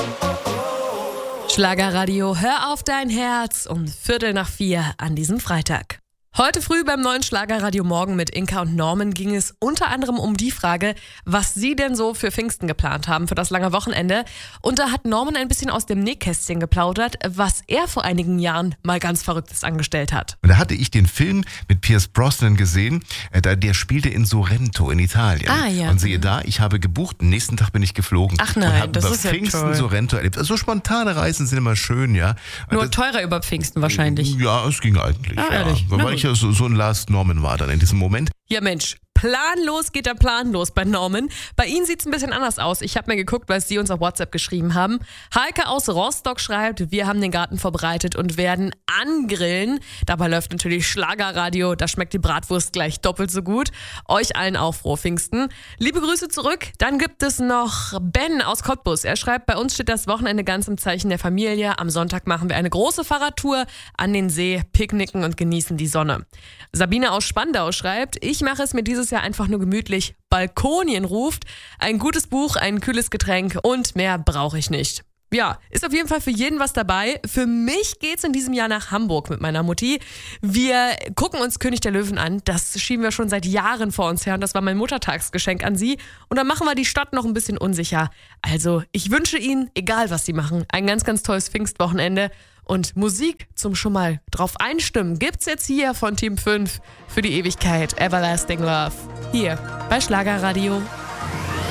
Schlagerradio, hör auf dein Herz um 3:45 an diesem Freitag. Heute früh beim neuen Schlagerradio Morgen mit Inka und Norman ging es unter anderem um die Frage, was sie denn so für Pfingsten geplant haben, für das lange Wochenende. Und da hat Norman ein bisschen aus dem Nähkästchen geplaudert, was er vor einigen Jahren mal ganz Verrücktes angestellt hat. Und da hatte ich den Film mit Pierce Brosnan gesehen, der spielte in Sorrento in Italien. Ah, ja. Und siehe da, ich habe gebucht, am nächsten Tag bin ich geflogen. Ach nein, und habe das über ist ja Pfingsten toll. Sorrento erlebt. So spontane Reisen sind immer schön, ja. Nur teurer über Pfingsten wahrscheinlich. Ja, es ging eigentlich. Ah, ehrlich? Na Weil gut. ich ja so ein Last Norman war dann in diesem Moment. Ja Mensch, planlos geht der Plan los bei Norman. Bei Ihnen sieht es ein bisschen anders aus. Ich habe mir geguckt, was Sie uns auf WhatsApp geschrieben haben. Heike aus Rostock schreibt, wir haben den Garten vorbereitet und werden angrillen. Dabei läuft natürlich Schlagerradio, da schmeckt die Bratwurst gleich doppelt so gut. Euch allen auch frohe Pfingsten. Liebe Grüße zurück. Dann gibt es noch Ben aus Cottbus. Er schreibt, bei uns steht das Wochenende ganz im Zeichen der Familie. Am Sonntag machen wir eine große Fahrradtour an den See, picknicken und genießen die Sonne. Sabine aus Spandau schreibt, ich mache es mir dieses Jahr einfach nur gemütlich. Balkonien ruft, ein gutes Buch, ein kühles Getränk und mehr brauche ich nicht. Ja, ist auf jeden Fall für jeden was dabei. Für mich geht's in diesem Jahr nach Hamburg mit meiner Mutti. Wir gucken uns König der Löwen an. Das schieben wir schon seit Jahren vor uns her und das war mein Muttertagsgeschenk an sie. Und dann machen wir die Stadt noch ein bisschen unsicher. Also, ich wünsche Ihnen, egal was Sie machen, ein ganz, ganz tolles Pfingstwochenende. Und Musik zum schon mal drauf einstimmen gibt's jetzt hier von Team 5 für die Ewigkeit. Everlasting Love. Hier bei Schlagerradio.